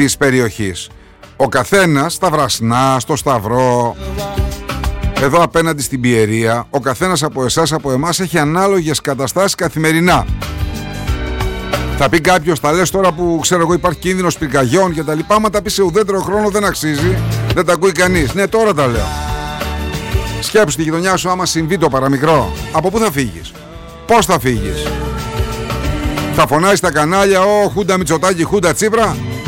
της περιοχής. Ο καθένας στα Βρασνά, στο Σταυρό, εδώ απέναντι στην Πιερία, ο καθένας από εσάς, από εμάς έχει ανάλογες καταστάσεις καθημερινά. Θα πει κάποιος, τα λες τώρα που ξέρω εγώ υπάρχει κίνδυνος πυρκαγιών και τα λοιπά, άμα τα πει σε ουδέτερο χρόνο δεν αξίζει, δεν τα ακούει κανείς. Ναι, τώρα τα λέω. Σκέψου τη γειτονιά σου άμα συμβεί το παραμικρό. Από πού θα φύγεις? Πώς θα φύγεις? Θα φωνάζει στα κανάλια, Χούντα Μητσοτάκη, Χούντα Τσίπρα?